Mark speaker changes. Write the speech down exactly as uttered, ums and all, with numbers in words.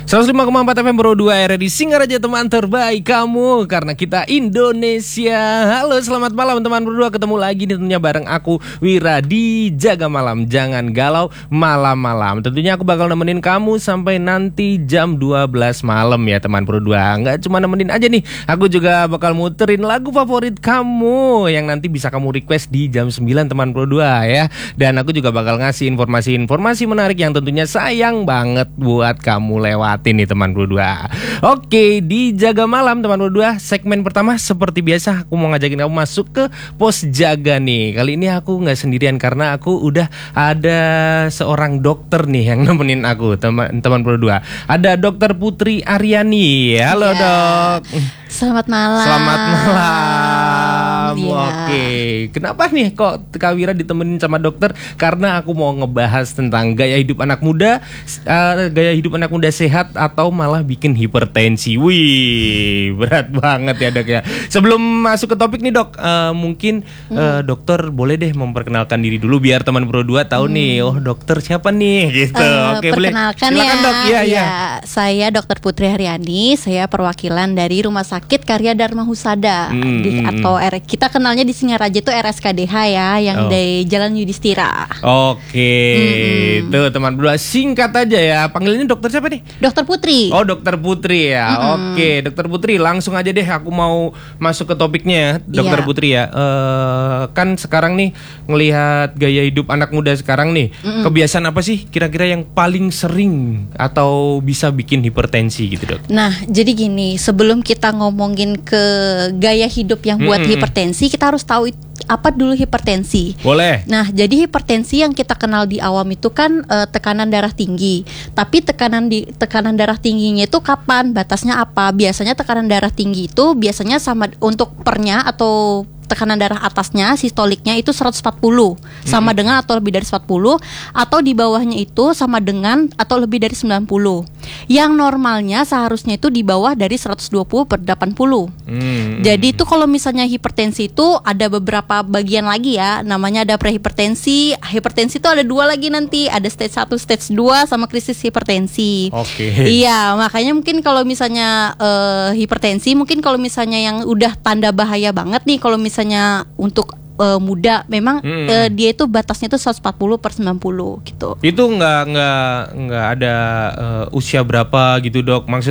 Speaker 1: seratus lima koma empat F M Pro dua R R I Singaraja, teman terbaik kamu, karena kita Indonesia. Halo, selamat malam teman berdua. Ketemu lagi nih tentunya bareng aku Wira di Jaga Malam. Jangan galau malam-malam. Tentunya aku bakal nemenin kamu sampai nanti jam dua belas malam ya teman berdua. Nggak cuma nemenin aja nih, aku juga bakal muterin lagu favorit kamu yang nanti bisa kamu request di jam sembilan teman berdua ya. Dan aku juga bakal ngasih informasi-informasi menarik yang tentunya sayang banget buat kamu lewatin nih teman berdua. Oke, di Jaga Malam teman berdua, segmen pertama seperti biasa aku mau ngajakin kamu masuk ke pos jaga nih. Kali ini aku nggak sendirian karena aku udah ada seorang dokter nih yang nemenin aku teman-teman berdua. Ada Dokter Putri Aryani. Halo ya, dok.
Speaker 2: Selamat malam.
Speaker 1: Selamat malam.
Speaker 2: Ya.
Speaker 1: Oke, kenapa nih kok Kak Wira ditemenin sama dokter? Karena aku mau ngebahas tentang gaya hidup anak muda, uh, gaya hidup anak muda sehat atau malah bikin hipertensi. Wih, berat banget ya dok ya. Sebelum masuk ke topik nih dok, uh, mungkin uh, dokter boleh deh memperkenalkan diri dulu biar teman Pro dua tahu hmm. nih, oh dokter siapa nih gitu.
Speaker 2: Uh,
Speaker 1: Oke, boleh.
Speaker 2: Perkenalkan
Speaker 1: Silakan
Speaker 2: ya.
Speaker 1: Dok. Ya, ya.
Speaker 2: ya. Saya Dokter Putri Aryani. Saya perwakilan dari Rumah Sakit Karya Dharma Husada
Speaker 1: hmm,
Speaker 2: di,
Speaker 1: hmm,
Speaker 2: atau R, kita kenalnya di Singaraja itu R S K D H ya, yang
Speaker 1: oh.
Speaker 2: di Jalan Yudhistira.
Speaker 1: Oke,
Speaker 2: hmm.
Speaker 1: tuh teman berdua, singkat aja ya. Panggilannya dokter siapa nih?
Speaker 2: Dokter Putri.
Speaker 1: Oh, Dokter Putri ya. hmm. Oke, Dokter Putri, langsung aja deh aku mau masuk ke topiknya, Dokter
Speaker 2: yeah.
Speaker 1: Putri ya. Uh, kan sekarang nih ngelihat gaya hidup anak muda sekarang nih, hmm. kebiasaan apa sih kira-kira yang paling sering atau bisa bikin hipertensi gitu dok?
Speaker 2: Nah, jadi gini, sebelum kita ngomongin ke gaya hidup yang buat hmm. hipertensi, kita harus tahu apa dulu hipertensi.
Speaker 1: Boleh.
Speaker 2: Nah, jadi hipertensi yang kita kenal di awam itu kan uh, tekanan darah tinggi. Tapi tekanan di tekanan darah tingginya itu kapan? Batasnya apa? Biasanya tekanan darah tinggi itu biasanya sama untuk pernya atau tekanan darah atasnya, sistoliknya itu seratus empat puluh sama hmm. dengan atau lebih dari seratus empat puluh, atau di bawahnya itu sama dengan atau lebih dari sembilan puluh. Yang normalnya seharusnya itu di bawah dari seratus dua puluh per delapan puluh. Hmm. Jadi itu kalau misalnya hipertensi itu ada beberapa bagian lagi ya, namanya ada prehipertensi. Hipertensi itu ada dua lagi nanti, ada stage satu, stage dua sama krisis hipertensi.
Speaker 1: Oke.
Speaker 2: Iya, makanya mungkin kalau misalnya uh, hipertensi, mungkin kalau misalnya yang udah tanda bahaya banget nih, kalau misalnya misalnya untuk uh, muda memang hmm. uh, dia itu batasnya itu seratus empat puluh per sembilan puluh gitu.
Speaker 1: Itu nggak nggak nggak ada uh, usia berapa gitu dok? Maksud